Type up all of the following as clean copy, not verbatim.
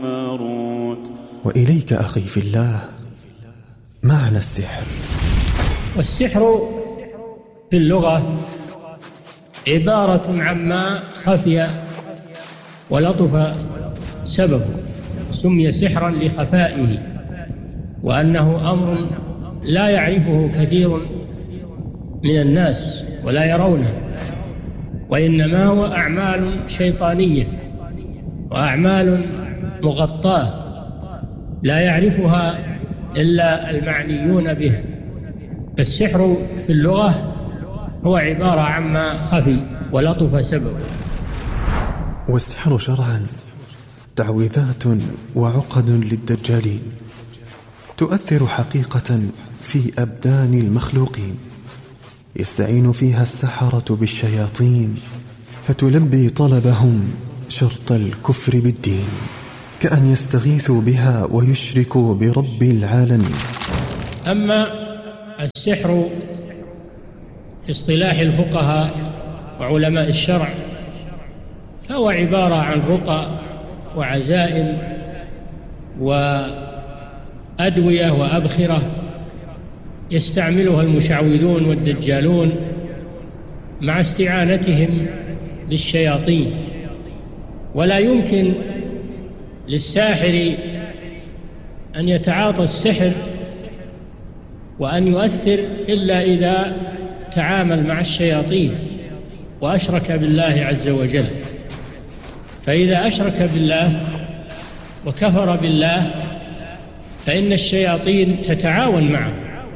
هاروت. وإليك أخي في الله معنى السحر. والسحر في اللغة عبارة عما خفي ولطف سببه، سمي سحرا لخفائه، وأنه أمر لا يعرفه كثير من الناس ولا يرونه، وإنما هو أعمال شيطانية وأعمال مغطاة لا يعرفها إلا المعنيون به. فالسحر في اللغة هو عبارة عما خفي ولطف سببه. والسحر شرعا تعويذات وعقد للدجالين تؤثر حقيقة في أبدان المخلوقين، يستعين فيها السحرة بالشياطين فتلبي طلبهم شرط الكفر بالدين، كأن يستغيثوا بها ويشركوا برب العالمين. أما السحر في اصطلاح الفقهاء وعلماء الشرع فهو عبارة عن رقى وعزائم وأدوية وأبخرة يستعملها المشعوذون والدجالون مع استعانتهم بالشياطين، ولا يمكن للساحر أن يتعاطى السحر وأن يؤثر إلا إذا تعامل مع الشياطين وأشرك بالله عز وجل. فإذا أشرك بالله وكفر بالله فإن الشياطين تتعاون معه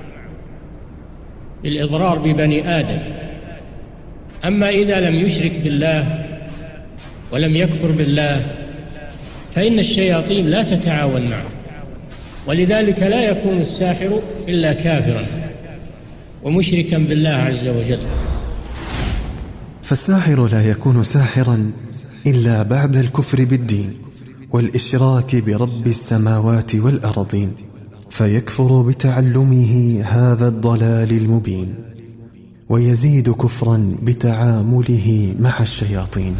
بالإضرار ببني آدم. أما إذا لم يشرك بالله ولم يكفر بالله فإن الشياطين لا تتعاون معه، ولذلك لا يكون الساحر إلا كافرا ومشركا بالله عز وجل. فالساحر لا يكون ساحرا إلا بعد الكفر بالدين والإشراك برب السماوات والأرضين، فيكفر بتعلمه هذا الضلال المبين، ويزيد كفرا بتعامله مع الشياطين.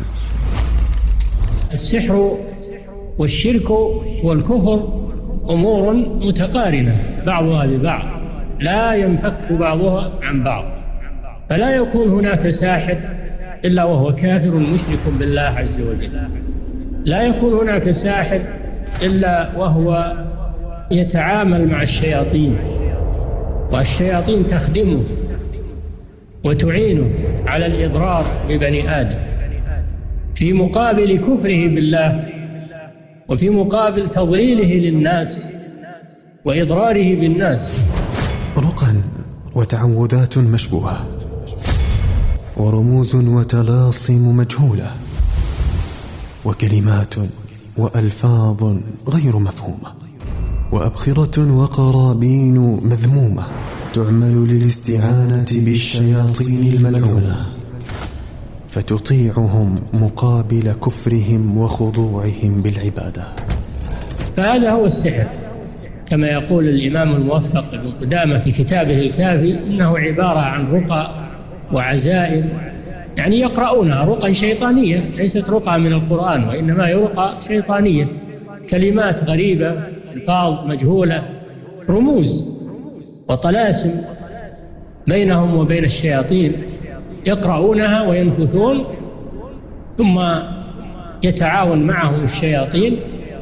السحر والشرك والكفر أمور متقارنة بعضها ببعض، لا ينفك بعضها عن بعض، فلا يكون هناك ساحر إلا وهو كافر مشرك بالله عز وجل، لا يكون هناك ساحر إلا وهو يتعامل مع الشياطين والشياطين تخدمه وتعينه على الإضرار ببني آدم في مقابل كفره بالله وفي مقابل تضليله للناس وإضراره بالناس. رقى وتعوذات مشبوهة ورموز وتلاصم مجهولة وكلمات وألفاظ غير مفهومة وأبخرة وقرابين مذمومة تعمل للاستعانة بالشياطين الملعونة فتطيعهم مقابل كفرهم وخضوعهم بالعبادة. فهذا هو السحر كما يقول الإمام الموفق ابن قدامة في كتابه الكافي، إنه عبارة عن رقى وعزائم، يعني يقرؤونها رقى شيطانية ليست رقى من القرآن، وإنما هي رقى شيطانية، كلمات غريبة، ألفاظ مجهولة، رموز وطلاسم بينهم وبين الشياطين يقرؤونها وينفثون، ثم يتعاون معهم الشياطين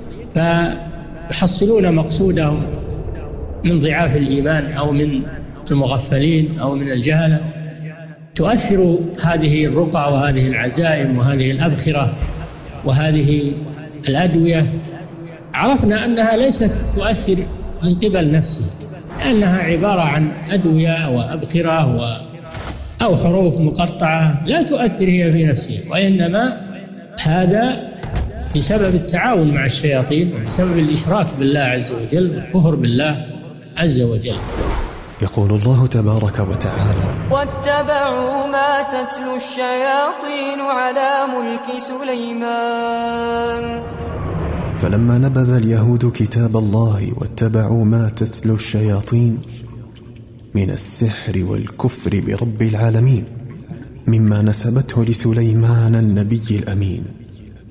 فيحصلون مقصودهم من ضعاف الإيمان أو من المغفلين أو من الجهلة. تؤثر هذه الرقى وهذه العزائم وهذه الأبخرة وهذه الأدوية، عرفنا أنها ليست تؤثر من قبل نفسه، لأنها عبارة عن أدوية وأبخرة أو حروف مقطعة لا تؤثر هي في نفسها، وإنما هذا بسبب التعاون مع الشياطين وبسبب الإشراك بالله عز وجل والكفر بالله عز وجل. يقول الله تبارك وتعالى: واتبعوا ما تتلو الشياطين على ملك سليمان. فلما نبذ اليهود كتاب الله واتبعوا ما تتلو الشياطين من السحر والكفر برب العالمين مما نسبته لسليمان النبي الأمين،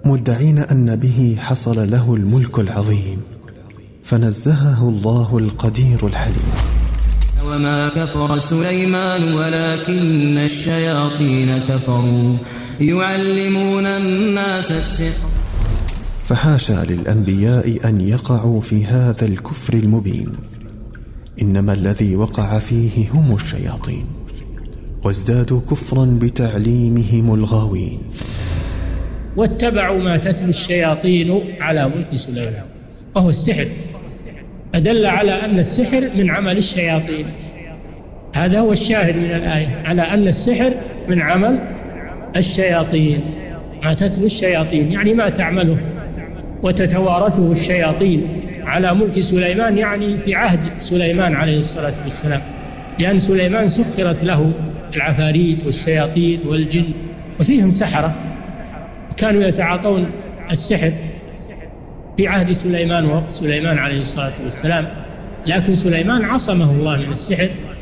مدعين أن به حصل له الملك العظيم، فنزهه الله القدير الحليم. وما كفر سليمان ولكن الشياطين كفروا يعلمون الناس السحر. فحاشا للأنبياء أن يقعوا في هذا الكفر المبين، إنما الذي وقع فيه هم الشياطين، وازدادوا كفرا بتعليمهم الغاوين. واتبعوا ما تتلو الشياطين على ملك سليمان، وهو السحر، أدل على أن السحر من عمل الشياطين. هذا هو الشاهد من الآية، على أن السحر من عمل الشياطين. ما تتلو الشياطين يعني ما تعمله وتتوارثه الشياطين على ملك سليمان، يعني في عهد سليمان عليه الصلاة والسلام، لأن سليمان سخرت له العفاريت والشياطين والجن، وفيهم سحرة كانوا يتعاطون السحر في عهد سليمان ووقت سليمان عليه الصلاة والسلام، لكن سليمان عصمه الله من السحر